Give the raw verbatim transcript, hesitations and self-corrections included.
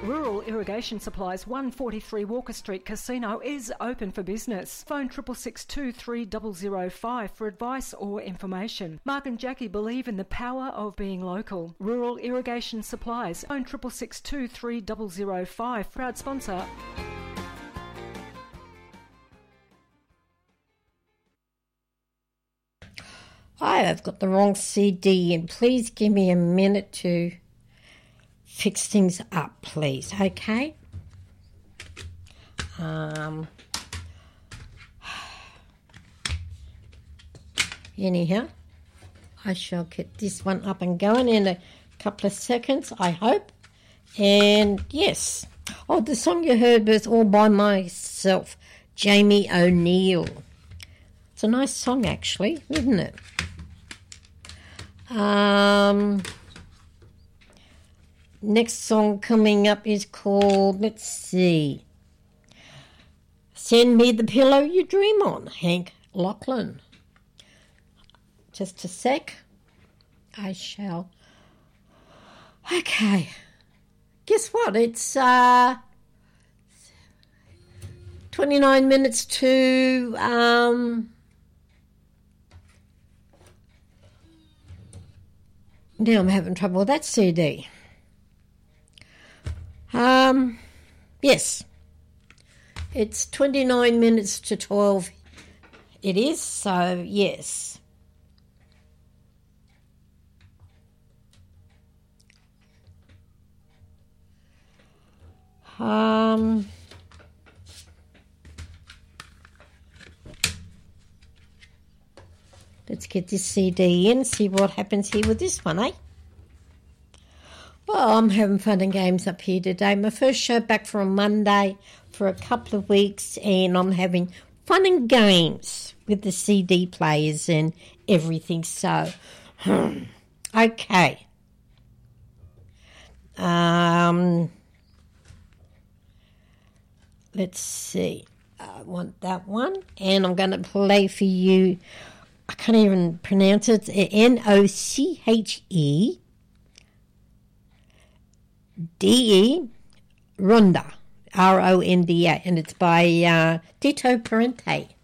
Rural Irrigation Supplies, one forty-three Walker Street Casino is open for business. Phone six six six two three zero zero five for advice or information. Mark and Jackie believe in the power of being local. Rural Irrigation Supplies. Phone six six six two three zero zero five. Proud sponsor. Hi, I've got the wrong C D in. Please give me a minute to fix things up, please, okay? Um, anyhow, I shall get this one up and going in a couple of seconds, I hope. And yes, oh, the song you heard was All By Myself, Jamie O'Neill. It's a nice song, actually, isn't it? Um... Next song coming up is called, let's see, Send Me the Pillow You Dream On, Hank Lachlan. Just a sec. I shall. Okay. Guess what? It's uh, twenty-nine minutes to... Um, now I'm having trouble with that C D. Um, yes, it's twenty-nine minutes to twelve, it is, so yes. Um, let's get this C D in, see what happens here with this one, eh? Well, I'm having fun and games up here today. My first show back for a Monday for a couple of weeks, and I'm having fun and games with the C D players and everything. So, okay. Um, let's see. I want that one, and I'm going to play for you. I can't even pronounce it. N O C H E. D E Ronda, R O N D A, and it's by uh, Tito Parente.